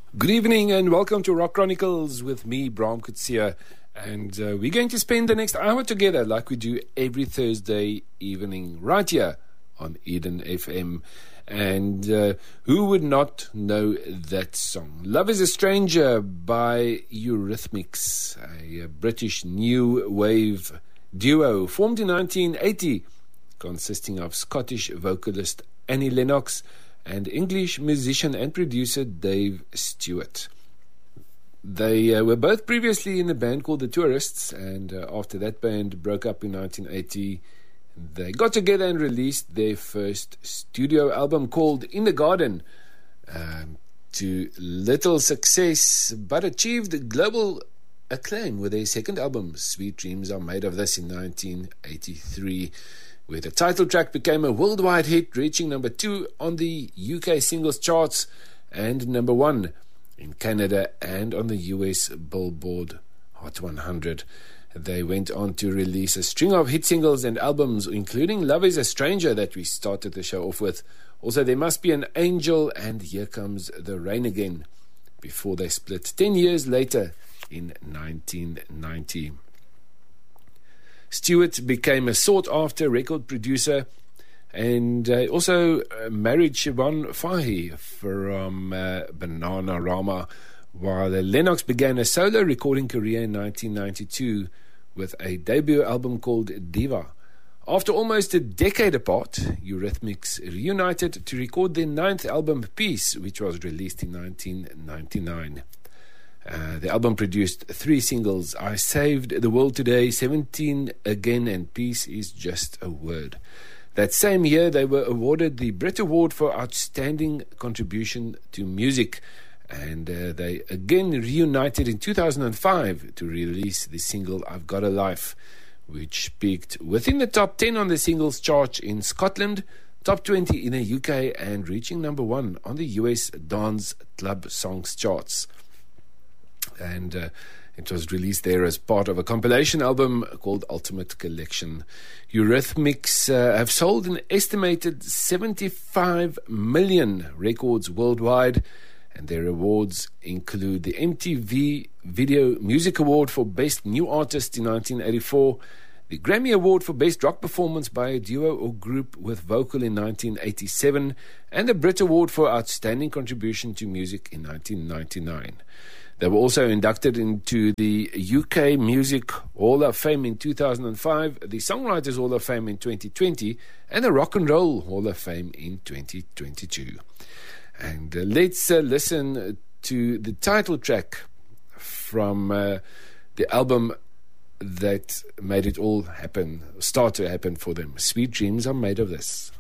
Good evening and welcome to Rock Chronicles with me, Bram Kutsia. And we're going to spend the next hour together like we do every Thursday evening right here on Eden FM. And who would not know that song? Love is a Stranger by Eurythmics, a British new wave duo formed in 1980, consisting of Scottish vocalist Annie Lennox and English musician and producer Dave Stewart. They were both previously in a band called The Tourists, and after that band broke up in 1980, they got together and released their first studio album called In the Garden, to little success, but achieved global acclaim with their second album, Sweet Dreams Are Made of This, in 1983. Where the title track became a worldwide hit, reaching number 2 on the UK singles charts and number 1 in Canada and on the US Billboard Hot 100. They went on to release a string of hit singles and albums, including Love is a Stranger that we started the show off with. Also, There Must Be an Angel and Here Comes the Rain Again, before they split 10 years later in 1990. Stewart became a sought-after record producer and also married Siobhan Fahy from Bananarama, while Lennox began a solo recording career in 1992 with a debut album called Diva. After almost a decade apart, Eurythmics reunited to record their 9th album, Peace, which was released in 1999. The album produced 3 singles: I Saved the World Today, 17 Again, and Peace Is Just a Word. That same year, they were awarded the Brit Award for Outstanding Contribution to Music, and they again reunited in 2005 to release the single I've Got a Life, which peaked within the top 10 on the singles chart in Scotland, top 20 in the UK, and reaching number 1 on the US Dance Club Songs charts. And it was released there as part of a compilation album called Ultimate Collection. Eurythmics have sold an estimated 75 million records worldwide, and their awards include the MTV Video Music Award for Best New Artist in 1984, the Grammy Award for Best Rock Performance by a Duo or Group with Vocal in 1987, and the Brit Award for Outstanding Contribution to Music in 1999. They were also inducted into the UK Music Hall of Fame in 2005, the Songwriters Hall of Fame in 2020, and the Rock and Roll Hall of Fame in 2022. And let's listen to the title track from the album that made it all happen, start to happen for them. Sweet Dreams Are Made of This.